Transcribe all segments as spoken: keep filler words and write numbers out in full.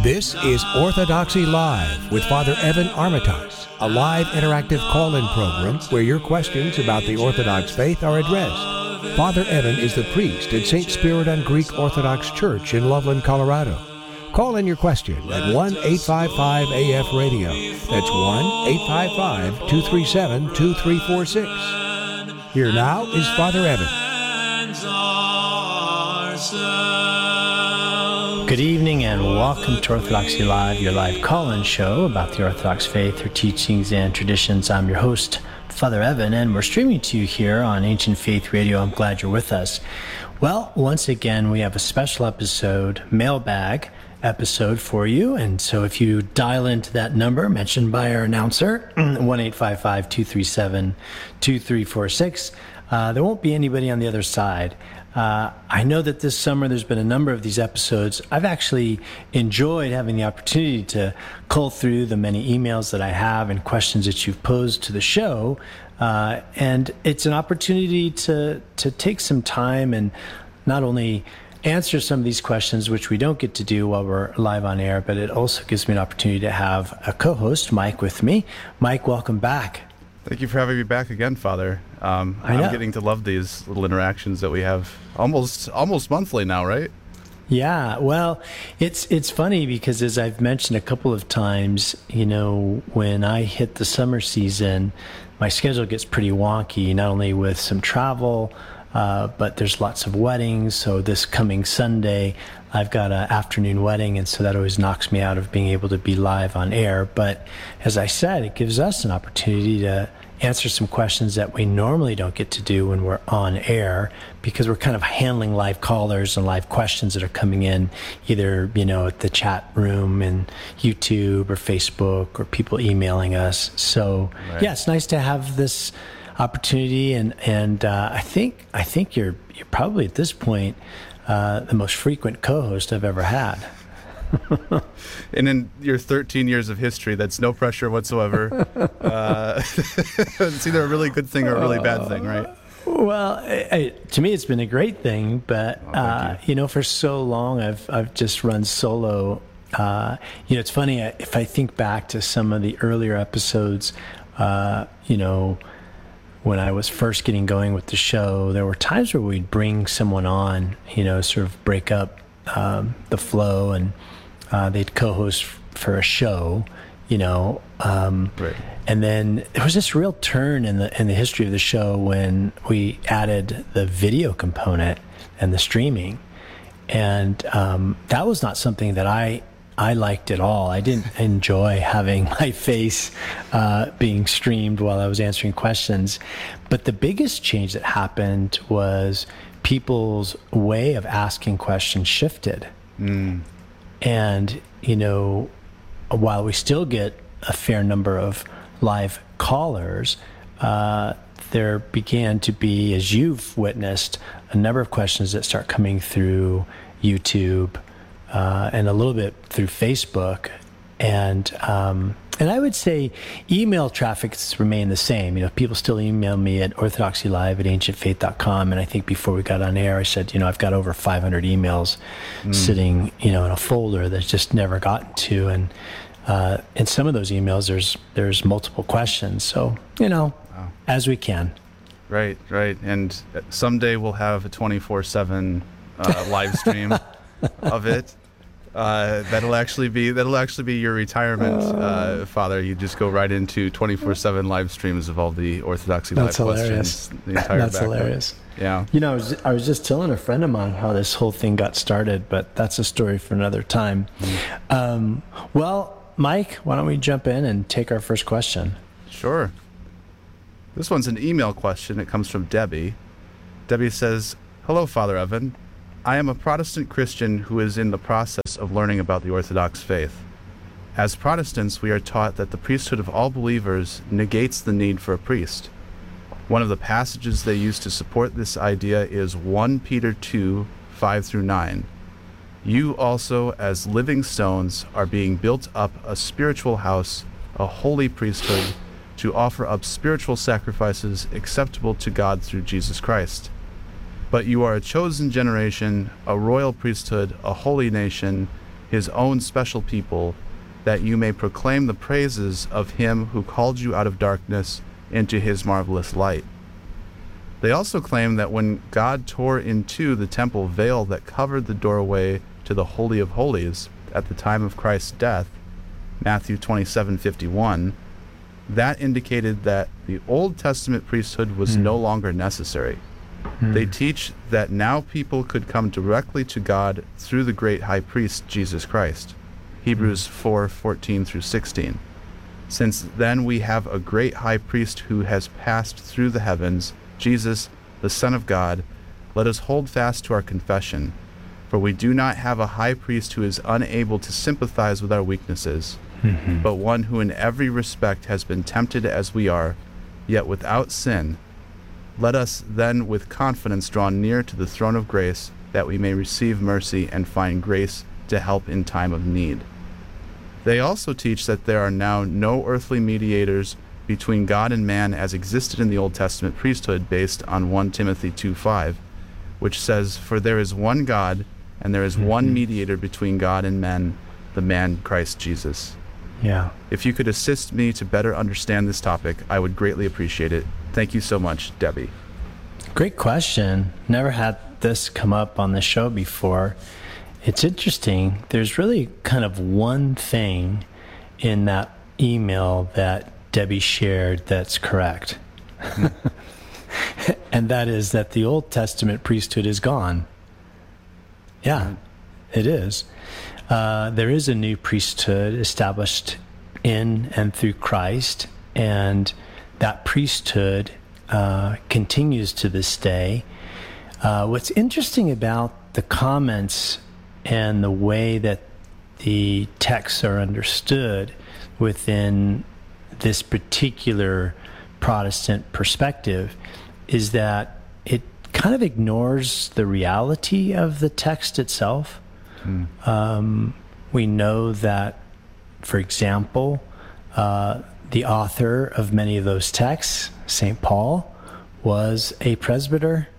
This is Orthodoxy Live with Father Evan Armitage, a live interactive call-in program where your questions about the Orthodox faith are addressed. Father Evan is the priest at Saint Spiridon Greek Orthodox Church in Loveland, Colorado. Call in your question at one eight five five A F radio. That's one eight five five, two three seven, two three four six. Here now is Father Evan. Good evening and welcome to Orthodoxy Live, your live call-in show about the Orthodox faith, her teachings and traditions. I'm your host, Father Evan, and we're streaming to you here on Ancient Faith Radio. I'm glad you're with us. Well, once again, we have a special episode, mailbag episode for you. And so if you dial into that number mentioned by our announcer, one eight five five, two three seven, two three four six, uh, there won't be anybody on the other side. Uh, I know that this summer there's been a number of these episodes. I've actually enjoyed having the opportunity to cull through the many emails that I have and questions that you've posed to the show. Uh, and it's an opportunity to, to take some time and not only answer some of these questions, which we don't get to do while we're live on air, but it also gives me an opportunity to have a co-host, Mike, with me. Mike, welcome back. Thank you for having me back again, Father. Um, I know. I'm getting to love these little interactions that we have almost almost monthly now, right? Yeah, well, it's it's funny because as I've mentioned a couple of times, you know, when I hit the summer season, my schedule gets pretty wonky, not only with some travel, uh, but there's lots of weddings. So this coming Sunday, I've got an afternoon wedding, and so that always knocks me out of being able to be live on air. But as I said, it gives us an opportunity to answer some questions that we normally don't get to do when we're on air, because we're kind of handling live callers and live questions that are coming in either, you know, at the chat room and YouTube or Facebook or people emailing us. So right. Yeah, it's nice to have this opportunity, and and uh, I think I think you're you're probably at this point uh, the most frequent co-host I've ever had. And in your thirteen years of history, that's no pressure whatsoever. uh, it's either a really good thing or a really bad thing, right? Well, I, I, to me, it's been a great thing, but oh, uh, you. you know, for so long, I've I've just run solo. Uh, you know, it's funny if I think back to some of the earlier episodes. Uh, you know, when I was first getting going with the show, there were times where we'd bring someone on. You know, sort of break up um, the flow, and uh, they'd co-host f- for a show. You know, um, right. And then there was this real turn in the in the history of the show when we added the video component and the streaming, and um, that was not something that I I liked at all. I didn't enjoy having my face uh, being streamed while I was answering questions. But the biggest change that happened was people's way of asking questions shifted, mm. and you know, while we still get a fair number of live callers, uh, there began to be, as you've witnessed, a number of questions that start coming through YouTube uh, and a little bit through Facebook. And um, and I would say email traffic has remained the same. You know, people still email me at orthodoxylive at ancient faith dot com. And I think before we got on air, I said, you know, I've got over five hundred emails mm. sitting, you know, in a folder that's just never gotten to. And Uh, in some of those emails, there's there's multiple questions. So, you know, wow. as we can. Right, right. And someday we'll have a twenty-four seven uh, live stream of it. Uh, that'll actually be that'll actually be your retirement, uh, Father. You just go right into twenty-four seven live streams of all the Orthodoxy Live That's hilarious. questions. The entire That's backup. hilarious. Yeah. You know, I was, I was just telling a friend of mine how this whole thing got started, but that's a story for another time. Mm. Um, well. Mike, why don't we jump in and take our first question? Sure. This one's an email question. It comes from Debbie. Debbie says, "Hello, Father Evan. I am a Protestant Christian who is in the process of learning about the Orthodox faith. As Protestants, we are taught that the priesthood of all believers negates the need for a priest. One of the passages they use to support this idea is First Peter two, five through nine. You also, as living stones, are being built up a spiritual house, a holy priesthood, to offer up spiritual sacrifices acceptable to God through Jesus Christ. But you are a chosen generation, a royal priesthood, a holy nation, his own special people, that you may proclaim the praises of him who called you out of darkness into his marvelous light. They also claim that when God tore in two the temple veil that covered the doorway to the Holy of Holies at the time of Christ's death, Matthew twenty-seven fifty-one, that indicated that the Old Testament priesthood was mm. no longer necessary. Mm. They teach that now people could come directly to God through the great high priest, Jesus Christ. Hebrews mm. four fourteen through sixteen. Since then we have a great high priest who has passed through the heavens, Jesus, the Son of God. Let us hold fast to our confession, for we do not have a high priest who is unable to sympathize with our weaknesses, mm-hmm. but one who in every respect has been tempted as we are, yet without sin. Let us then with confidence draw near to the throne of grace, that we may receive mercy and find grace to help in time of need. They also teach that there are now no earthly mediators between God and man as existed in the Old Testament priesthood, based on First Timothy two five, which says, "For there is one God, and there is mm-hmm. one mediator between God and men, the man Christ Jesus." Yeah. If you could assist me to better understand this topic, I would greatly appreciate it. Thank you so much, Debbie. Great question. Never had this come up on the show before. It's interesting. There's really kind of one thing in that email that Debbie shared that's correct. Mm. And that is that the Old Testament priesthood is gone. Yeah, mm. it is. Uh, there is a new priesthood established in and through Christ, and that priesthood uh, continues to this day. Uh, what's interesting about the comments and the way that the texts are understood within this particular Protestant perspective is that it kind of ignores the reality of the text itself. Mm. Um, we know that, for example, uh, the author of many of those texts, Saint Paul, was a presbyter.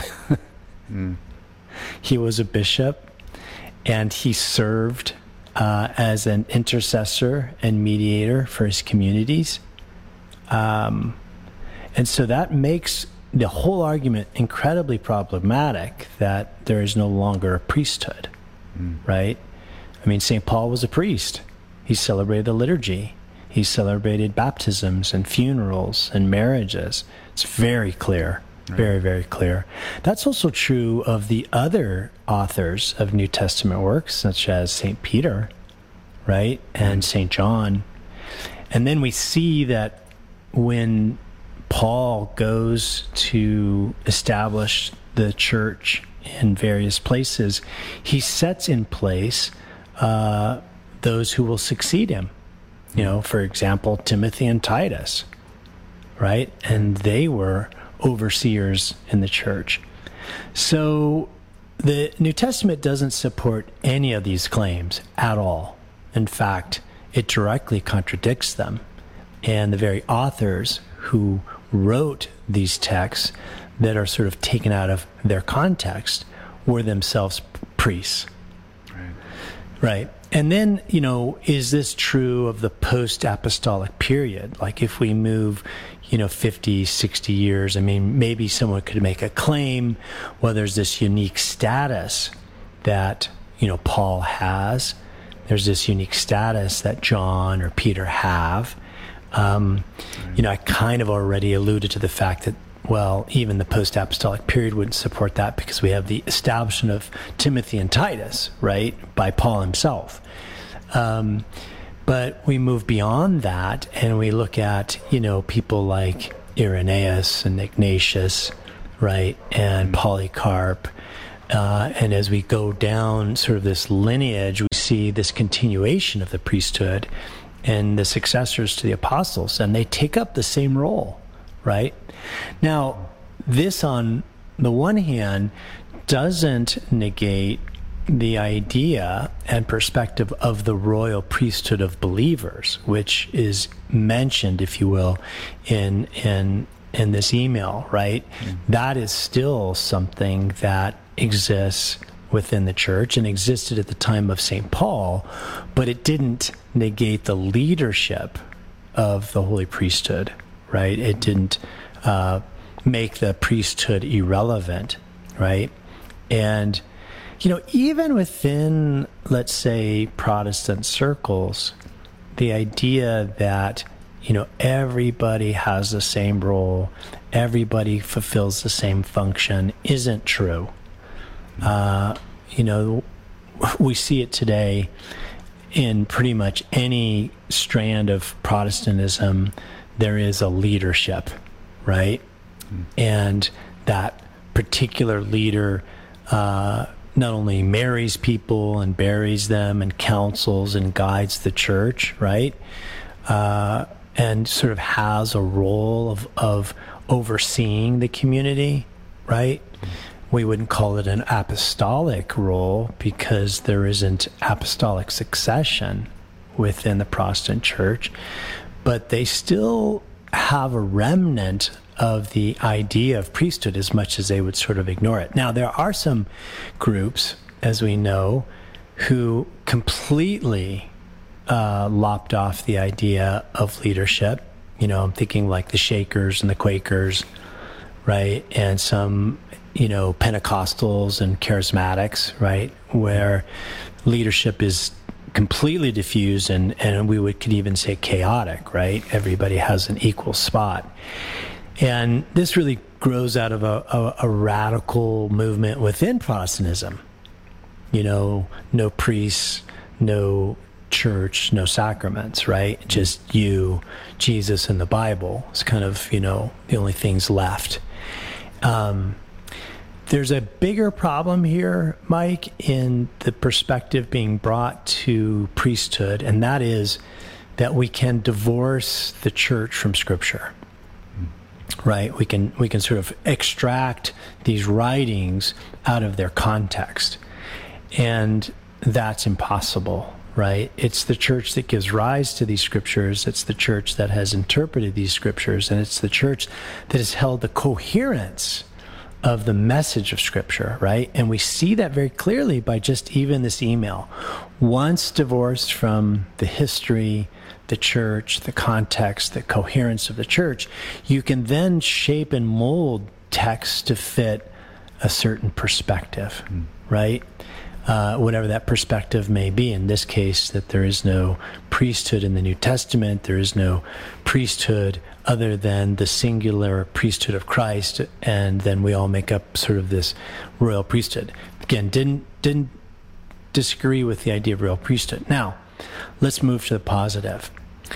mm. He was a bishop, and he served Uh, as an intercessor and mediator for his communities. Um, and so that makes the whole argument incredibly problematic that there is no longer a priesthood, mm. right? I mean, Saint Paul was a priest. He celebrated the liturgy. He celebrated baptisms and funerals and marriages. It's very clear, right. very, very clear. That's also true of the other authors of New Testament works, such as Saint Peter, right, and Saint John. And then we see that when Paul goes to establish the church in various places, he sets in place uh, those who will succeed him. You know, for example, Timothy and Titus, right? And they were overseers in the church. So the New Testament doesn't support any of these claims at all. In fact, it directly contradicts them. And the very authors who wrote these texts that are sort of taken out of their context were themselves priests. Right. Right. And then, you know, is this true of the post-apostolic period? Like if we move, you know, fifty, sixty years, I mean, maybe someone could make a claim, well, there's this unique status that, you know, Paul has. There's this unique status that John or Peter have. Um, right. You know, I kind of already alluded to the fact that, well, even the post-apostolic period wouldn't support that because we have the establishment of Timothy and Titus, right, by Paul himself. Um, but we move beyond that and we look at, you know, people like Irenaeus and Ignatius, right, and mm-hmm. Polycarp. Uh, and as we go down sort of this lineage, we see this continuation of the priesthood and the successors to the apostles, and they take up the same role, right? Now, this on the one hand doesn't negate the idea and perspective of the royal priesthood of believers, which is mentioned, if you will, in in in this email, right? Mm-hmm. That is still something that exists within the church and existed at the time of Saint Paul, but it didn't negate the leadership of the holy priesthood, right? It didn't uh, make the priesthood irrelevant, right? And, you know, even within, let's say, Protestant circles, the idea that, you know, everybody has the same role, everybody fulfills the same function isn't true. Uh, you know, we see it today in pretty much any strand of Protestantism. There is a leadership, right? Mm. And that particular leader uh, not only marries people and buries them and counsels and guides the church, right? Uh, and sort of has a role of, of overseeing the community, right? Mm. We wouldn't call it an apostolic role because there isn't apostolic succession within the Protestant church, but they still have a remnant of the idea of priesthood as much as they would sort of ignore it. Now, there are some groups, as we know, who completely uh, lopped off the idea of leadership. You know, I'm thinking like the Shakers and the Quakers, right? And some, you know, Pentecostals and charismatics, right? Where leadership is completely diffused and, and we would could even say chaotic, right? Everybody has an equal spot. And this really grows out of a, a, a radical movement within Protestantism. You know, no priests, no church, no sacraments, right? Just you, Jesus, and the Bible. It's kind of, you know, the only things left. Um, there's a bigger problem here, Mike, in the perspective being brought to priesthood, and that is that we can divorce the church from Scripture. Right, we can we can sort of extract these writings out of their context, and that's impossible. Right, it's the church that gives rise to these scriptures. It's the church that has interpreted these scriptures, and it's the church that has held the coherence of the message of Scripture. Right, and we see that very clearly by just even this email. Once divorced from the history, the church, the context, the coherence of the church, you can then shape and mold text to fit a certain perspective, mm. right? Uh, whatever that perspective may be. In this case, that there is no priesthood in the New Testament, there is no priesthood other than the singular priesthood of Christ, and then we all make up sort of this royal priesthood. Again, didn't didn't disagree with the idea of royal priesthood. Now, let's move to the positive.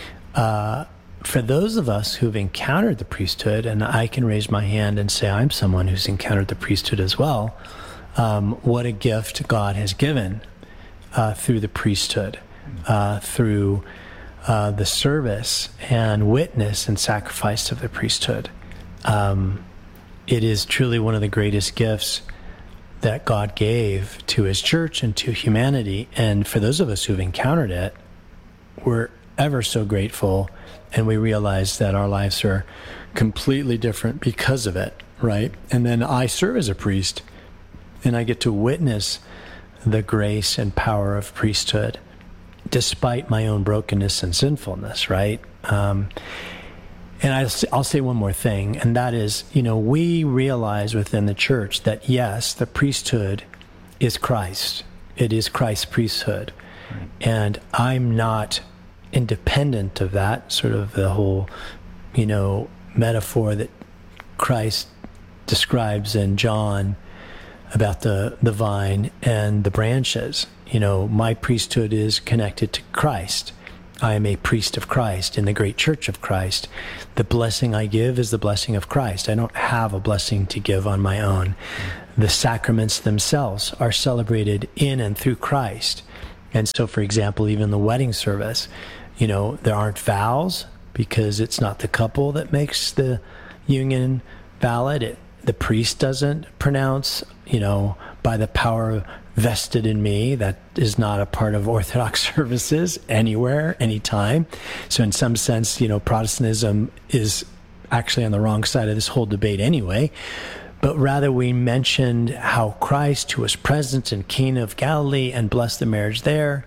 Uh, for those of us who've encountered the priesthood, and I can raise my hand and say I'm someone who's encountered the priesthood as well, um, what a gift God has given uh, through the priesthood, uh, through uh, the service and witness and sacrifice of the priesthood. Um, it is truly one of the greatest gifts that God gave to his church and to humanity. And for those of us who've encountered it, we're ever so grateful, and we realize that our lives are completely different because of it, right? And then I serve as a priest, and I get to witness the grace and power of priesthood, despite my own brokenness and sinfulness, right? Um, and I'll, I'll say one more thing, and that is, you know, we realize within the church that, yes, the priesthood is Christ. It is Christ's priesthood. Right. And I'm not independent of that, sort of the whole, you know, metaphor that Christ describes in John about the, the vine and the branches. You know, my priesthood is connected to Christ. I am a priest of Christ in the great church of Christ. The blessing I give is the blessing of Christ. I don't have a blessing to give on my own. The sacraments themselves are celebrated in and through Christ. And so, for example, even the wedding service, you know, there aren't vows because it's not the couple that makes the union valid. It, the priest doesn't pronounce, you know, by the power vested in me. That is not a part of Orthodox services anywhere, anytime. So in some sense, you know, Protestantism is actually on the wrong side of this whole debate anyway. but rather we mentioned how Christ, who was present in Cana of Galilee and blessed the marriage there,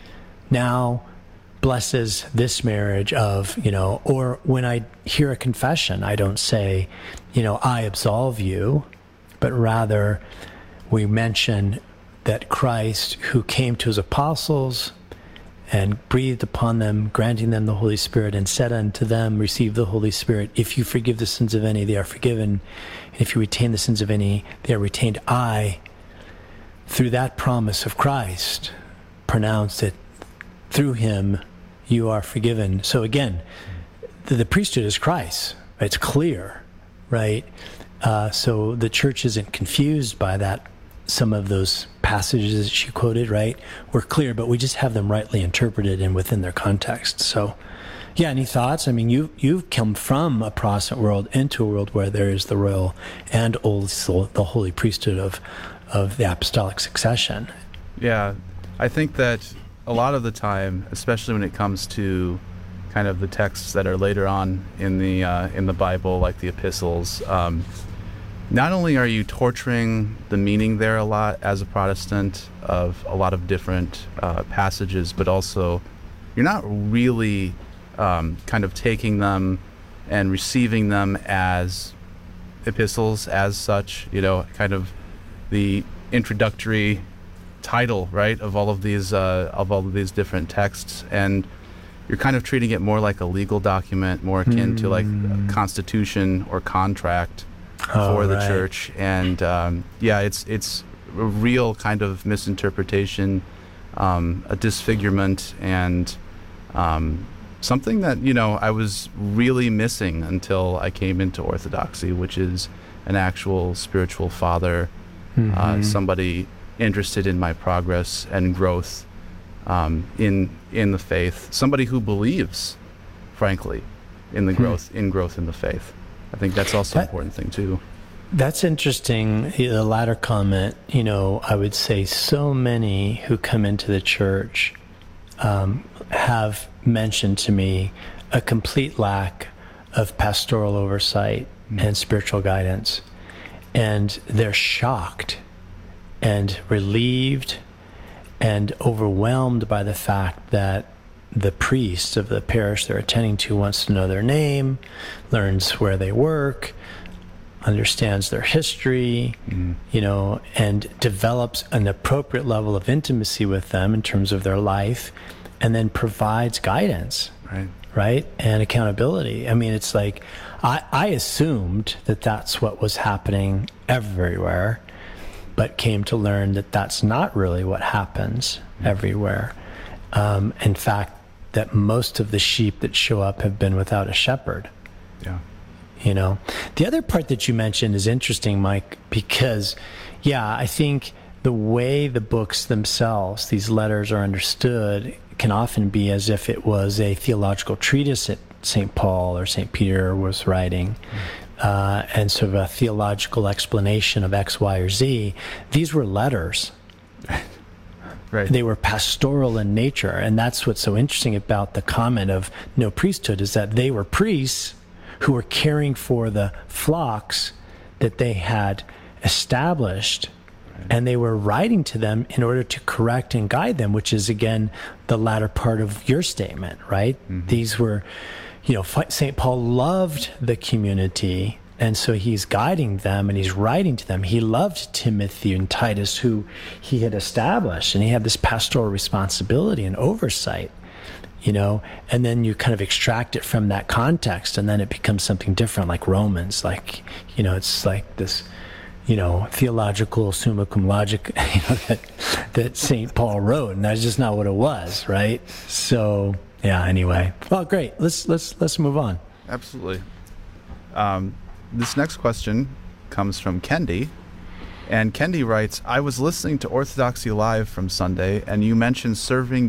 now blesses this marriage of, you know, or when I hear a confession, I don't say, you know, I absolve you, but rather we mention that Christ, who came to his apostles and breathed upon them, granting them the Holy Spirit, and said unto them, receive the Holy Spirit. If you forgive the sins of any, they are forgiven. And if you retain the sins of any, they are retained. I, through that promise of Christ, pronounce that through him you are forgiven. So again, the, the priesthood is Christ. It's clear, right? Uh, so the church isn't confused by that. Some of those passages that she quoted, right, were clear, but we just have them rightly interpreted and within their context. So, yeah, any thoughts? I mean, you, you've come from a Protestant world into a world where there is the royal and also the holy priesthood of, of the apostolic succession. Yeah, I think that a lot of the time, especially when it comes to kind of the texts that are later on in the uh, in the Bible, like the epistles, um, not only are you torturing the meaning there a lot as a Protestant of a lot of different uh, passages, but also you're not really um, kind of taking them and receiving them as epistles as such, you know, kind of the introductory title, right, of all of these uh, of all of these different texts, and you're kind of treating it more like a legal document, more akin mm. to like a constitution or contract oh, for the right. church. And um, yeah, it's it's a real kind of misinterpretation, um, a disfigurement, and um, something that, you know, I was really missing until I came into Orthodoxy, which is an actual spiritual father, mm-hmm. uh, somebody interested in my progress and growth um, in in the faith, somebody who believes, frankly, in the hmm. growth in growth in the faith. I think that's also an important thing too. That's interesting. The latter comment, you know, I would say so many who come into the church um, have mentioned to me a complete lack of pastoral oversight mm. and spiritual guidance. And they're shocked and relieved and overwhelmed by the fact that the priest of the parish they're attending to wants to know their name, learns where they work, understands their history, mm. you know, and develops an appropriate level of intimacy with them in terms of their life, and then provides guidance, right, right, and accountability. I mean, it's like, I, I assumed that that's what was happening everywhere, but came to learn that that's not really what happens mm. everywhere. Um, in fact, that most of the sheep that show up have been without a shepherd. Yeah. You know, the other part that you mentioned is interesting, Mike, because, yeah, I think the way the books themselves, these letters, are understood can often be as if it was a theological treatise that Saint Paul or Saint Peter was writing, mm. uh, and sort of a theological explanation of X, Y, or Z. These were letters. Right. They were pastoral in nature, and that's what's so interesting about the comment of no priesthood, is that they were priests who were caring for the flocks that they had established, right. and they were writing to them in order to correct and guide them, which is, again, the latter part of your statement, right? Mm-hmm. These were, you know, Saint Paul loved the community, and so he's guiding them and he's writing to them. He loved Timothy and Titus, who he had established, and he had this pastoral responsibility and oversight, you know, and then you kind of extract it from that context, and then it becomes something different, like Romans, like, you know, it's like this, you know, theological summa cum logic, you know, that, that Saint Paul wrote, and that's just not what it was, right? So, yeah, anyway. Well, great. Let's, let's, let's move on. Absolutely. Um, This next question comes from Kendi, and Kendi writes, I was listening to Orthodoxy Live from Sunday, and you mentioned serving